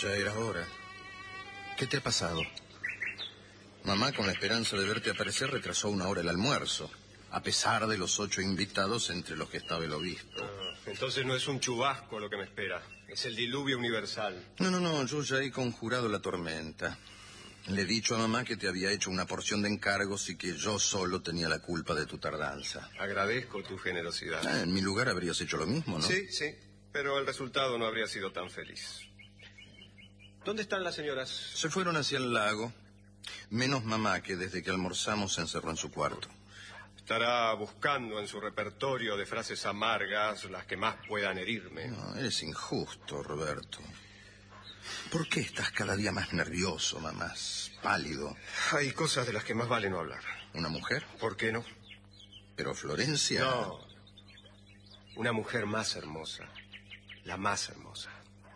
Ya era hora. ¿Qué te ha pasado? Mamá, con la esperanza de verte aparecer, retrasó 1 hora el almuerzo, a pesar de los 8 invitados entre los que estaba el obispo. Entonces no es un chubasco lo que me espera, es el diluvio universal. No, yo ya he conjurado la tormenta. Le he dicho a mamá que te había hecho una porción de encargos y que yo solo tenía la culpa de tu tardanza. Agradezco tu generosidad. En mi lugar habrías hecho lo mismo, ¿no? Sí, pero el resultado no habría sido tan feliz. ¿Dónde están las señoras? Se fueron hacia el lago. Menos mamá, que desde que almorzamos se encerró en su cuarto. Estará buscando en su repertorio de frases amargas las que más puedan herirme. No, eres injusto, Roberto. ¿Por qué estás cada día más nervioso, más pálido? Hay cosas de las que más vale no hablar. ¿Una mujer? ¿Por qué no? Pero Florencia... No. Una mujer más hermosa. La más hermosa.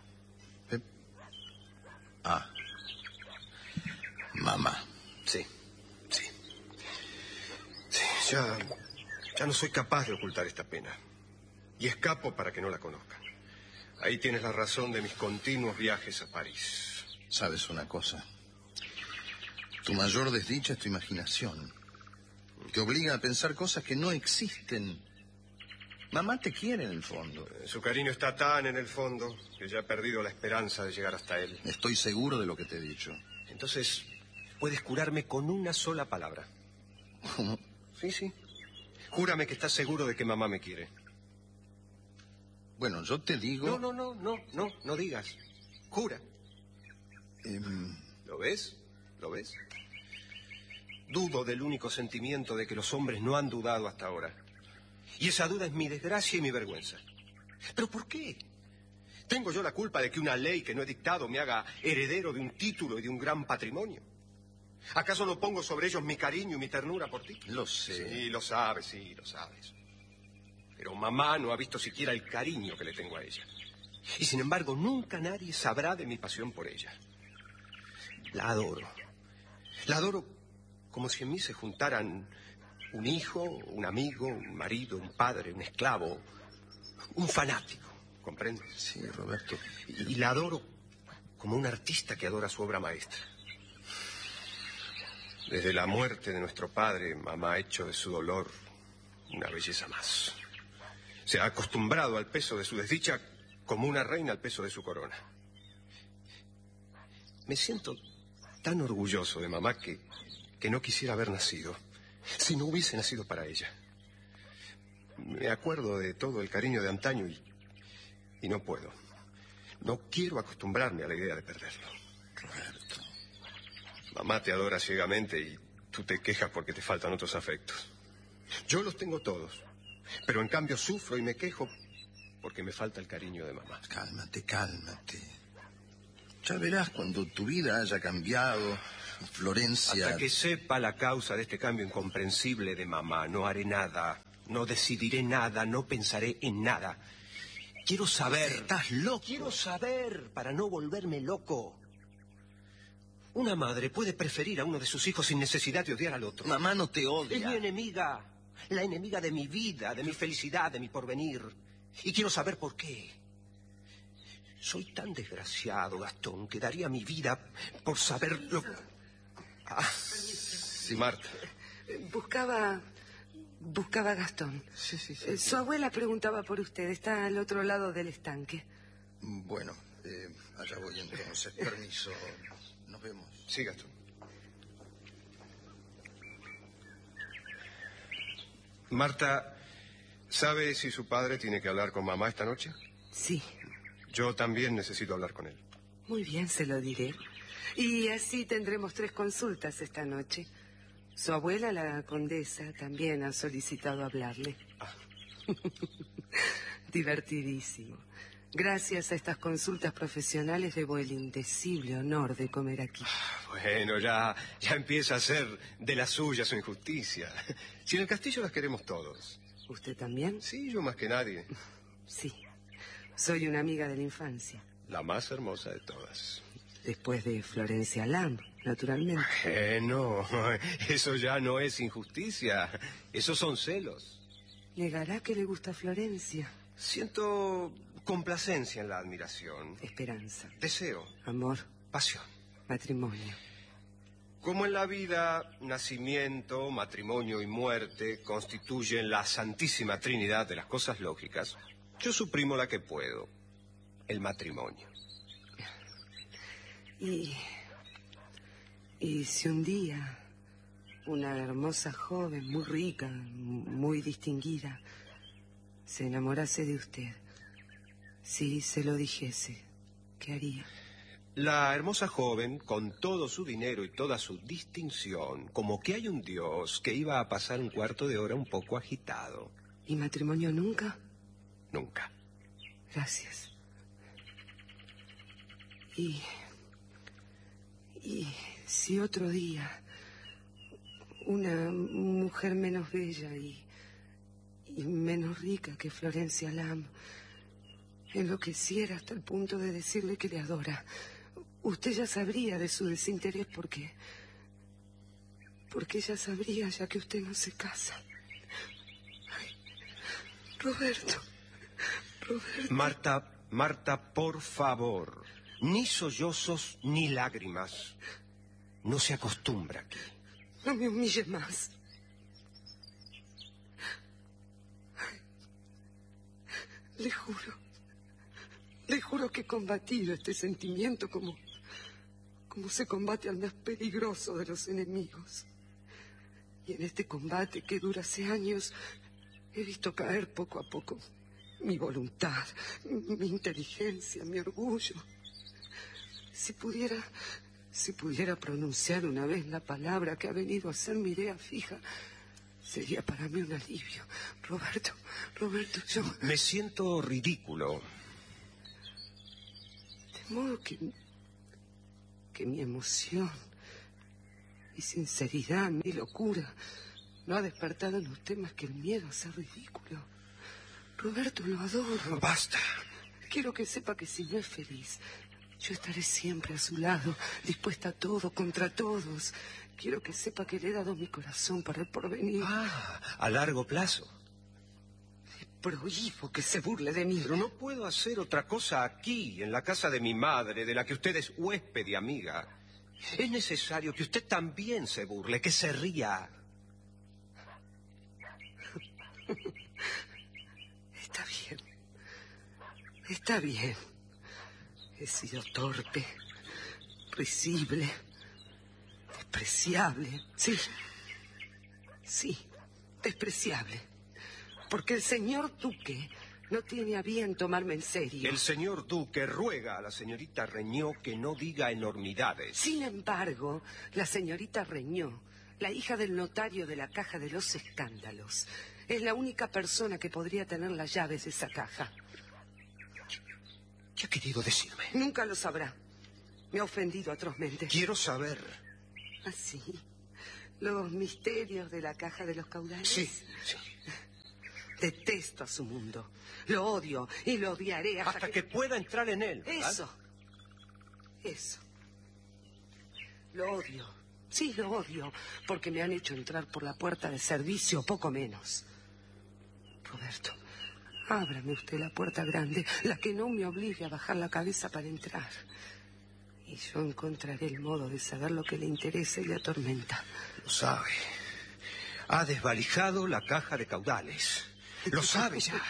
Mamá. Sí. Ya no soy capaz de ocultar esta pena. Y escapo para que no la conozcan. Ahí tienes la razón de mis continuos viajes a París. ¿Sabes una cosa? Tu mayor desdicha es tu imaginación. Te obliga a pensar cosas que no existen. Mamá te quiere en el fondo. Su cariño está tan en el fondo que ya he perdido la esperanza de llegar hasta él. Estoy seguro de lo que te he dicho. Entonces, puedes jurarme con una sola palabra. ¿Cómo? Sí. Júrame que estás seguro de que mamá me quiere. Bueno, yo te digo... No digas. Jura. ¿Lo ves? Dudo del único sentimiento de que los hombres no han dudado hasta ahora. Y esa duda es mi desgracia y mi vergüenza. ¿Pero por qué? ¿Tengo yo la culpa de que una ley que no he dictado me haga heredero de un título y de un gran patrimonio? ¿Acaso no pongo sobre ellos mi cariño y mi ternura por ti? Lo sé. Sí, lo sabes. Pero mamá no ha visto siquiera el cariño que le tengo a ella. Y sin embargo, nunca nadie sabrá de mi pasión por ella. La adoro. La adoro como si en mí se juntaran un hijo, un amigo, un marido, un padre, un esclavo, un fanático. ¿Comprendes? Sí, Roberto. Y la adoro como un artista que adora su obra maestra. Desde la muerte de nuestro padre, mamá ha hecho de su dolor una belleza más. Se ha acostumbrado al peso de su desdicha como una reina al peso de su corona. Me siento tan orgulloso de mamá que no quisiera haber nacido, si no hubiese nacido para ella. Me acuerdo de todo el cariño de antaño y no puedo. No quiero acostumbrarme a la idea de perderlo. Roberto. Mamá te adora ciegamente y tú te quejas porque te faltan otros afectos. Yo los tengo todos, pero en cambio sufro y me quejo porque me falta el cariño de mamá. Cálmate. Ya verás cuando tu vida haya cambiado, Florencia... Hasta que sepa la causa de este cambio incomprensible de mamá, no haré nada, no decidiré nada, no pensaré en nada. Quiero saber. Estás loco. Quiero saber para no volverme loco. Una madre puede preferir a uno de sus hijos sin necesidad de odiar al otro. Mamá no te odia. Es mi enemiga, la enemiga de mi vida, de mi felicidad, de mi porvenir. Y quiero saber por qué. Soy tan desgraciado, Gastón, que daría mi vida por saberlo. Sí, Marta. Buscaba a Gastón. Sí. Su abuela preguntaba por usted. Está al otro lado del estanque. Bueno, allá voy entonces. Permiso. Nos vemos. Sí, Gastón. Marta, ¿sabe si su padre tiene que hablar con mamá esta noche? Sí. Yo también necesito hablar con él. Muy bien, se lo diré. Y así tendremos 3 consultas esta noche. Su abuela, la condesa, también ha solicitado hablarle. Divertidísimo. Gracias a estas consultas profesionales debo el indecible honor de comer aquí. Bueno, ya empieza a ser de la suya su injusticia. Si en el castillo las queremos todos. ¿Usted también? Sí, yo más que nadie. Sí. Soy una amiga de la infancia. La más hermosa de todas. Después de Florencia Lamb, naturalmente. No, eso ya no es injusticia. Esos son celos. ¿Negará que le gusta Florencia? Siento Complacencia en la admiración. Esperanza. Deseo. Amor. Pasión. Matrimonio. Como en la vida, nacimiento, matrimonio y muerte constituyen la santísima trinidad de las cosas lógicas, yo suprimo la que puedo, el matrimonio. Y si un día una hermosa joven, muy rica, muy distinguida, se enamorase de usted, si se lo dijese, ¿qué haría? La hermosa joven, con todo su dinero y toda su distinción, como que hay un Dios que iba a pasar un cuarto de hora un poco agitado. ¿Y matrimonio nunca? Nunca. Gracias. Y si otro día una mujer menos bella y menos rica que Florencia Lam enloqueciera hasta el punto de decirle que le adora, usted ya sabría de su desinterés porque ella sabría ya que usted no se casa. Ay, Roberto. Marta, por favor, ni sollozos ni lágrimas. No se acostumbra aquí. No me humille más. Ay, le juro que he combatido este sentimiento como se combate al más peligroso de los enemigos. Y en este combate que dura hace años, he visto caer poco a poco mi voluntad, mi inteligencia, mi orgullo. Si pudiera pronunciar una vez la palabra que ha venido a ser mi idea fija, sería para mí un alivio. Roberto, yo... Me siento ridículo. De modo que mi emoción, mi sinceridad, mi locura, no ha despertado en usted más que el miedo a ser ridículo. Roberto, lo adoro. Basta. Quiero que sepa que si no es feliz, yo estaré siempre a su lado, dispuesta a todo, contra todos. Quiero que sepa que le he dado mi corazón para el porvenir. A largo plazo. Le prohíbo que se burle de mí. Pero no puedo hacer otra cosa aquí, en la casa de mi madre, de la que usted es huésped y amiga. Es necesario que usted también se burle, que se ría. Está bien. He sido torpe, risible, despreciable. Sí, despreciable. Porque el señor Duque no tiene a bien tomarme en serio. El señor Duque ruega a la señorita Reñó que no diga enormidades. Sin embargo, la señorita Reñó, la hija del notario de la Caja de los Escándalos, es la única persona que podría tener las llaves de esa caja. ¿Qué ha querido decirme? Nunca lo sabrá. Me ha ofendido atrozmente. Quiero saber. ¿Ah, sí? ¿Los misterios de la Caja de los Caudales? Sí. Detesto a su mundo. Lo odio y lo odiaré hasta que pueda entrar en él, ¿verdad? Eso. Lo odio. Sí, lo odio, porque me han hecho entrar por la puerta de servicio, poco menos. Roberto, ábrame usted la puerta grande, la que no me obligue a bajar la cabeza para entrar. Y yo encontraré el modo de saber lo que le interesa y le atormenta. Lo sabe. Ha desvalijado la Caja de Caudales. Lo sabe ya.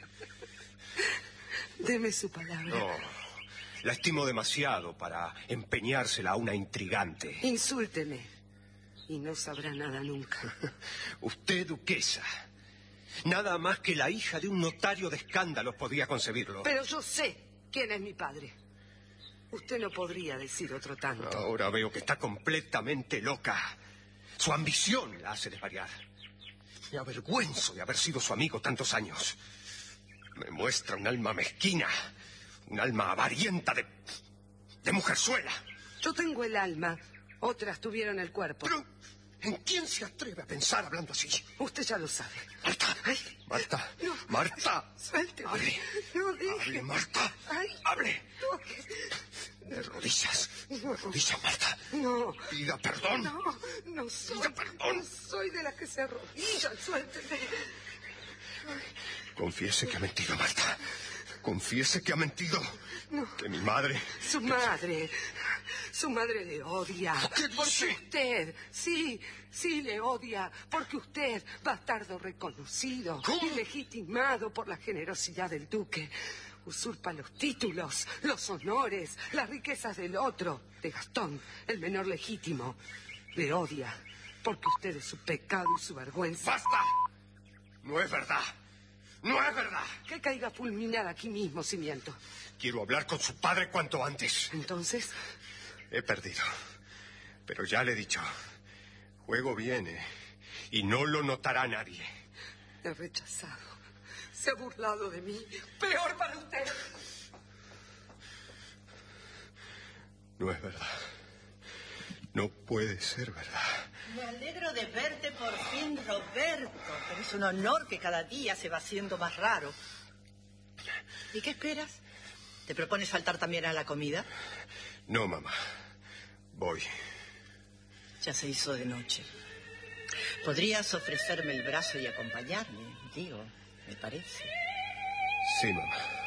Deme su palabra. No, la estimo demasiado para empeñársela a una intrigante. Insúlteme y no sabrá nada nunca. Usted, duquesa, nada más que la hija de un notario de escándalos podía concebirlo. Pero yo sé quién es mi padre. Usted no podría decir otro tanto. Ahora veo que está completamente loca. Su ambición la hace desvariar. Me avergüenzo de haber sido su amigo tantos años. Me muestra un alma mezquina, un alma avarienta de mujerzuela. Yo tengo el alma, otras tuvieron el cuerpo. Pero, ¿en quién se atreve a pensar hablando así? Usted ya lo sabe. Marta, Ay, Marta, no. Marta. Suélteme. Hable, no deje. hable, Marta. Ay, hable. No. De rodillas, Marta. No. Pida perdón. No soy. Pida perdón. No soy de las que se arrodillan. Suélteme. Confiese que ha mentido, Marta. Confiese que ha mentido. No. Que mi madre... Su madre le odia. ¿Qué porque dice? usted, sí le odia, porque usted, bastardo reconocido, ¿Cómo? y legitimado por la generosidad del duque, usurpa los títulos, los honores, las riquezas del otro, de Gastón, el menor legítimo. Le odia, porque usted es su pecado y su vergüenza. ¡Basta! No es verdad. ¡No es verdad! Que caiga fulminada aquí mismo, si miento. Quiero hablar con su padre cuanto antes. Entonces, He perdido. Pero ya le he dicho. Juego viene. Y no lo notará nadie. me ha rechazado. Se ha burlado de mí. Peor para usted. No es verdad. No puede ser verdad. Me alegro de verte por fin, Roberto. Pero es un honor que cada día se va haciendo más raro. ¿Y qué esperas? ¿Te propones faltar también a la comida? No, mamá. Voy. Ya se hizo de noche. Podrías ofrecerme el brazo y acompañarme, digo, me parece. Sí, mamá.